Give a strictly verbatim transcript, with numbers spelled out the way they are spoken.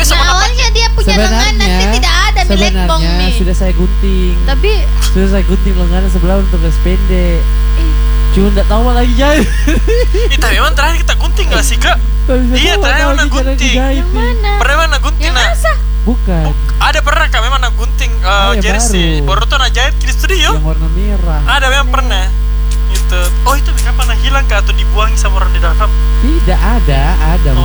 besok Nah, mana awalnya dia punya lengan nanti tidak ada milik bong sebenarnya nih. sudah saya gunting. Tapi Sudah saya gunting lengan sebelah untuk garis pendek. eh, Cuma nggak tahu apa lagi jahit. Kita memang terakhir kita gunting gak sih kak? Iya, terakhir mana gunting? yang mana? Pernah mana gunting Yang nak? asa? Bukan. Ada pernah kak memang nak gunting uh, Ah, ya jersey. baru. Baru tuh nak jahit di studio. Yang warna merah. Ada memang pernah. Itu. Oh itu kapan nak hilang kak atau dibuang sama orang di dalam? Tidak ada, ada.